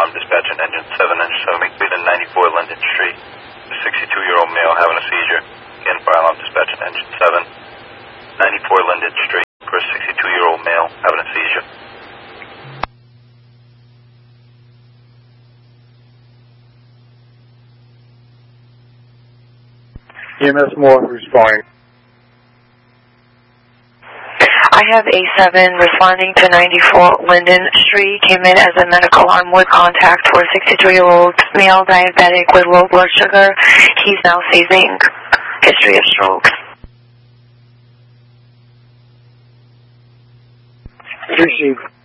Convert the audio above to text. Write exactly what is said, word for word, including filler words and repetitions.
alarm dispatch and engine seven, engine seven, make clear to ninety-four Linden Street. A sixty-two-year-old male having a seizure. Again, fire alarm dispatch and engine seven, ninety-four Linden Street for a sixty-two-year-old male having a seizure. E M S Moore responding. I have A seven responding to ninety-four Linden Street. Came in as a medical alarm with contact for a sixty-two-year-old male diabetic with low blood sugar. He's now seizing. History of strokes. Received.